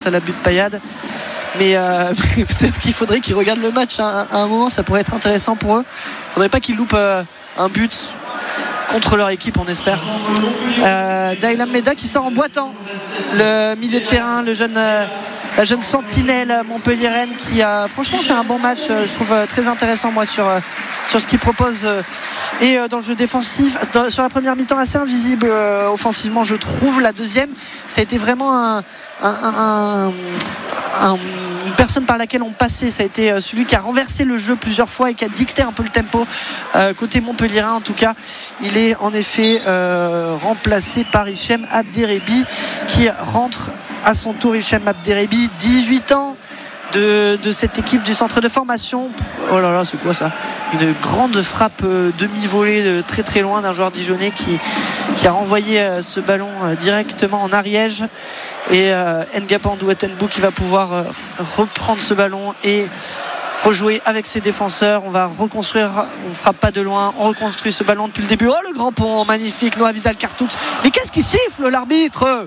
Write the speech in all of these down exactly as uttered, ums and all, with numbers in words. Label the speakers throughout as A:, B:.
A: à la butte paillade. Mais euh, peut-être qu'il faudrait qu'ils regardent le match à, à un moment, ça pourrait être intéressant pour eux. Il ne faudrait pas qu'ils loupent euh, un but contre leur équipe, on espère. euh, Dailam Meda qui sort en boitant, le milieu de terrain, le jeune, euh, la jeune sentinelle montpelliéraine qui a franchement fait un bon match, euh, je trouve euh, très intéressant moi sur, euh, sur ce qu'il propose euh, et euh, dans le jeu défensif dans, sur la première mi-temps assez invisible euh, offensivement, je trouve. La deuxième, ça a été vraiment un, un, un, un une personne par laquelle on passait, ça a été celui qui a renversé le jeu plusieurs fois et qui a dicté un peu le tempo euh, côté montpelliérain. En tout cas, il est en effet euh, remplacé par Hichem Abderrebi qui rentre à son tour. Hichem Abderrebi, dix-huit ans de, de cette équipe du centre de formation. Oh là là, c'est quoi ça? Une grande frappe euh, demi-volée de très très loin d'un joueur dijonnais qui, qui a renvoyé euh, ce ballon euh, directement en Ariège. Et euh, Ngapandou Etenbou qui va pouvoir euh, reprendre ce ballon et rejouer avec ses défenseurs. On va reconstruire, on frappe pas de loin, on reconstruit ce ballon depuis le début. Oh, le grand pont, magnifique, Noah Vidal-Cartoux. Mais qu'est-ce qu'il siffle, l'arbitre?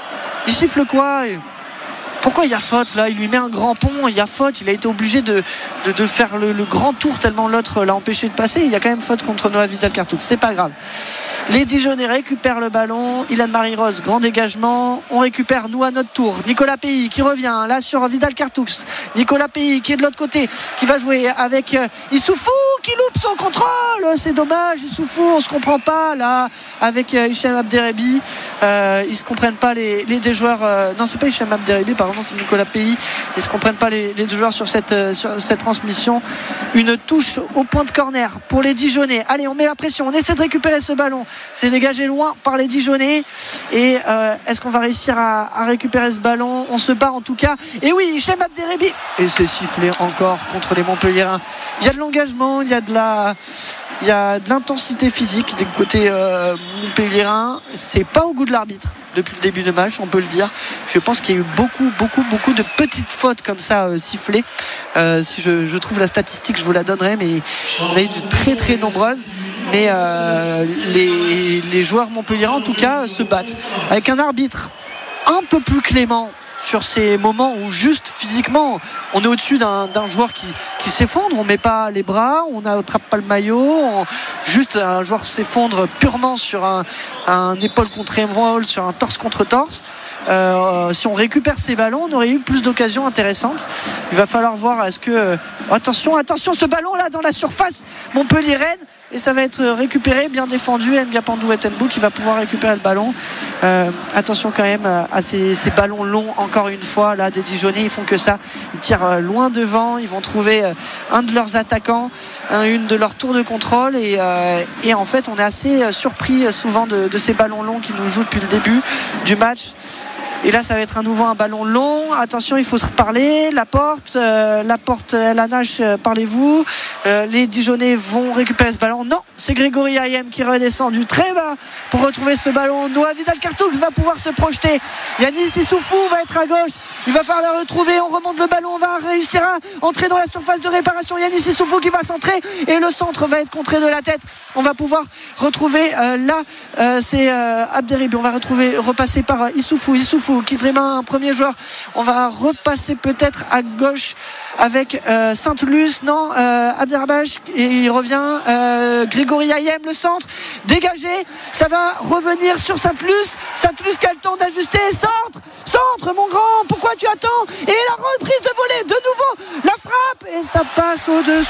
A: Il siffle quoi? Pourquoi il y a faute là? Il lui met un grand pont, il y a faute. Il a été obligé de, de, de faire le, le grand tour tellement l'autre l'a empêché de passer. Il y a quand même faute contre Noah Vidal-Cartoux, c'est pas grave. Les Dijonnais récupèrent le ballon. Ilan Marie-Rose, grand dégagement. On récupère nous à notre tour. Nicolas Pays qui revient là sur Vidal-Cartoux. Nicolas Pays qui est de l'autre côté, qui va jouer avec Issoufou qui loupe son contrôle. C'est dommage, Issoufou, on se comprend pas là avec Hichem Abderrebi. Euh, ils se comprennent pas les, les deux joueurs. Euh, non, c'est pas Hichem Abderrebi, par exemple, c'est Nicolas Pays. Ils se comprennent pas les, les deux joueurs sur cette, sur cette transmission. Une touche au point de corner pour les Dijonnais. Allez, on met la pression, on essaie de récupérer ce ballon. C'est dégagé loin par les Dijonnais. Et euh, est-ce qu'on va réussir à, à récupérer ce ballon? On se bat en tout cas. Et oui, Hichem Abderrebi. Et c'est sifflé encore contre les Montpelliérains. Il y a de l'engagement, il y a de la, il y a de l'intensité physique du côté euh, montpelliérain. C'est pas au goût de l'arbitre depuis le début de match, on peut le dire. Je pense qu'il y a eu beaucoup, beaucoup, beaucoup de petites fautes comme ça euh, sifflées. Euh, si je, je trouve la statistique, je vous la donnerai, mais on a eu de très, très nombreuses. Mais euh, les, les joueurs montpelliérains en tout cas se battent avec un arbitre un peu plus clément sur ces moments où juste physiquement on est au-dessus d'un, d'un joueur qui, qui s'effondre, on met pas les bras, on n'attrape pas le maillot, on, juste un joueur s'effondre purement sur un, un épaule contre épaule, sur un torse contre torse. Euh, si on récupère ces ballons, on aurait eu plus d'occasions intéressantes. Il va falloir voir, est-ce que euh, attention, attention, ce ballon là dans la surface montpelliéraine, et ça va être récupéré, bien défendu. Ngapandou Etenbou qui va pouvoir récupérer le ballon. Euh, attention quand même à ces, ces ballons longs, encore une fois là des Dijonnais, ils font que ça, ils tirent loin devant, ils vont trouver un de leurs attaquants, un, une de leurs tours de contrôle, et, euh, et en fait on est assez surpris souvent de, de ces ballons longs qui nous jouent depuis le début du match. Et là ça va être à nouveau un ballon long. Attention, il faut se reparler. La porte, euh, la porte, elle a nage, euh, parlez-vous. Euh, les Dijonnais vont récupérer ce ballon. Non, c'est Grégory Ayem qui redescend du très bas pour retrouver ce ballon. Noah Vidal-Cartoux va pouvoir se projeter. Yanis Issoufou va être à gauche. Il va falloir le retrouver. On remonte le ballon. On va réussir à entrer dans la surface de réparation. Yanis Issoufou qui va centrer et le centre va être contré de la tête. On va pouvoir retrouver euh, là, euh, c'est euh, Abderrebi. On va retrouver, repasser par euh, Issoufou. Issoufou qui dribble un premier joueur. On va repasser peut-être à gauche avec euh, Sainte-Luce. Non, euh, Abderrabache, et il revient. Euh, Grégory Ayem, le centre dégagé. Ça va revenir sur Sainte-Luce. Sainte-Luce qui a le temps d'ajuster. Centre, centre, mon grand. Pourquoi tu attends? Et la reprise de volée, de nouveau la frappe et ça passe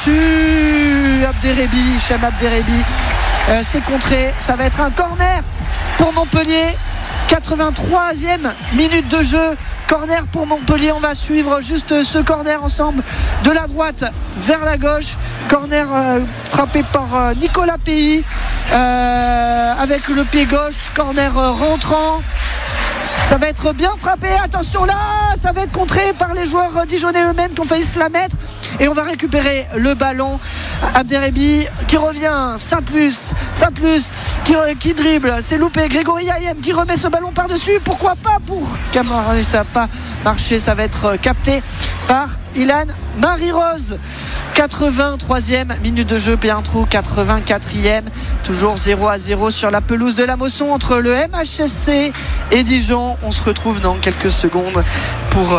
A: au-dessus. Abderrebi, Hichem Abderrebi. Euh, c'est contré. Ça va être un corner pour Montpellier. quatre-vingt-troisième minute de jeu, corner pour Montpellier. On va suivre juste ce corner ensemble, de la droite vers la gauche. Corner euh, frappé par euh, Nicolas Pays euh, avec le pied gauche. Corner euh, rentrant. Ça va être bien frappé, attention là, ça va être contré par les joueurs dijonnais eux-mêmes qui ont failli se la mettre. Et on va récupérer le ballon. Abderrebi qui revient, Sainte-Luce, Sainte-Luce qui, qui dribble, c'est loupé. Grégory Ayem qui remet ce ballon par-dessus. Pourquoi pas pour Camara? Ça n'a pas marché, ça va être capté par Ilan Marie-Rose. quatre-vingt-troisième minute de jeu, Péintro, quatre-vingt-quatrième. Toujours zéro à zéro sur la pelouse de la Mosson entre le M H S C et Dijon. On se retrouve dans quelques secondes pour